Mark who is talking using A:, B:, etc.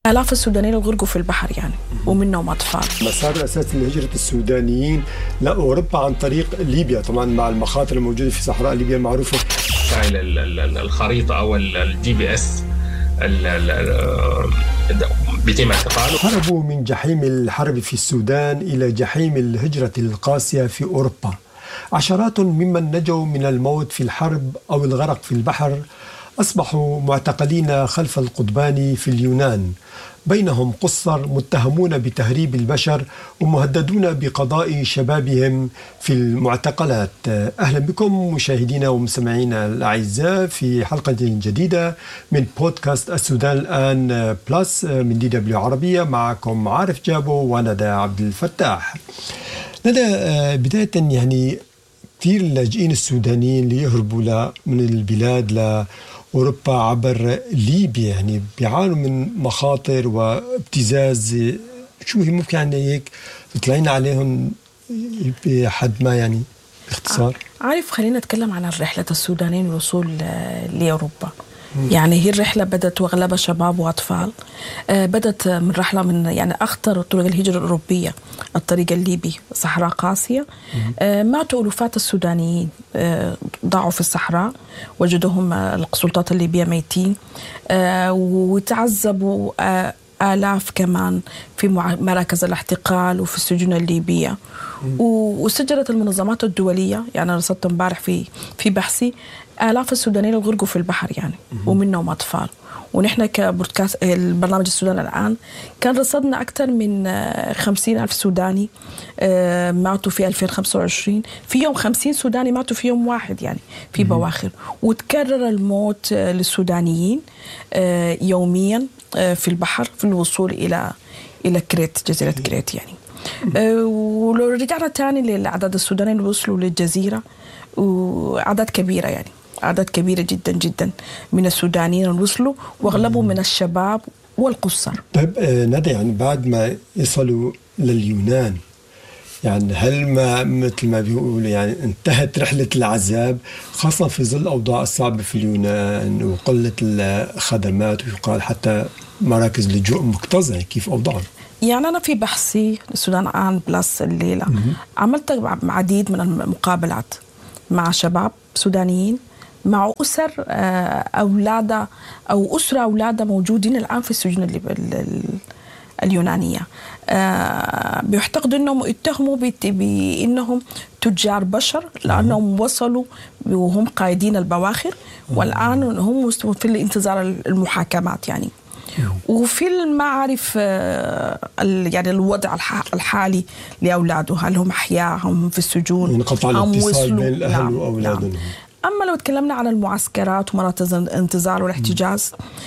A: آلاف السودانيين غرقوا في البحر يعني، ومنهم أطفال.
B: مسار أساسي لهجرة السودانيين لأوروبا عن طريق ليبيا، طبعا مع المخاطر الموجودة في صحراء ليبيا المعروفة.
C: الخريطة أو الGPS بيتم اعتقاله.
B: هربوا من جحيم الحرب في السودان إلى جحيم الهجرة القاسية في أوروبا. عشرات ممن نجوا من الموت في الحرب أو الغرق في البحر أصبحوا معتقلين خلف القضبان في اليونان، بينهم قُصّر متهمون بتهريب البشر ومهددون بقضاء شبابهم في المعتقلات. أهلا بكم مشاهدينا ومستمعينا الأعزاء في حلقة جديدة من بودكاست السودان الآن بلس من DW عربية. معكم عارف جابو وندى عبد الفتاح. ندى، بداية يعني كثير اللاجئين السودانيين ليهربوا من البلاد أوروبا عبر ليبيا يعني بيعانوا من مخاطر وابتزاز. شو هي ممكن يعني هيك تطلعين عليهم بحد ما يعني باختصار؟
A: عارف، خلينا نتكلم عن الرحلة السودانيين للوصول لأوروبا. يعني هي الرحلة بدأت وأغلبها شباب وأطفال. بدأت من رحلة من يعني أخطر طرق الهجرة الأوروبية، الطريق الليبي، صحراء قاسية. ماتوا ألوفات السودانيين، ضاعوا في الصحراء، وجدوهم السلطات الليبية ميتين، وتعذبوا آلاف كمان في مراكز الاحتقال وفي السجون الليبية. وسجلت المنظمات الدولية، يعني أنا رصدت امبارح في بحثي آلاف السودانيين غرقوا في البحر يعني، ومنهم أطفال. ونحن كبودكاست البرنامج السودان الآن كان رصدنا أكثر من 50,000 سوداني ماتوا في 2025. في يوم 50 سوداني ماتوا في يوم واحد يعني في بواخر. وتكرر الموت للسودانيين يوميا في البحر في الوصول إلى كريت، جزيرة كريت يعني. ولو رجعنا تاني للأعداد السودانيين وصلوا للجزيرة، وأعداد كبيرة يعني، أعداد كبيرة جدا جدا من السودانيين وصلوا، واغلبهم من الشباب والقُصّر.
B: طيب ندى، يعني بعد ما يصلوا لليونان، يعني هل ما مثل ما بيقولوا يعني انتهت رحلة العذاب، خاصة في ظل الأوضاع الصعبة في اليونان وقلة الخدمات، ويقال حتى مراكز لجوء مكتظة؟ كيف أوضاعهم؟
A: يعني أنا في بحثي السودان الآن بلس الليلة عملت عديد من المقابلات مع شباب سودانيين، مع أسر أولادها أو أسرة أولادها موجودين الآن في السجون اليونانية. بيعتقدوا أنهم اتهموا بأنهم تجار بشر، لأنهم وصلوا وهم قائدين البواخر، والآن هم في الانتظار المحاكمات يعني. وفي المعارف يعني الوضع الحالي لأولاده، هل هم أحياء، هم في السجون،
B: انقطع الاتصال بين الأهل وأولادهم.
A: أما لو تكلمنا عن المعسكرات ومناطق الانتظار والاحتجاز،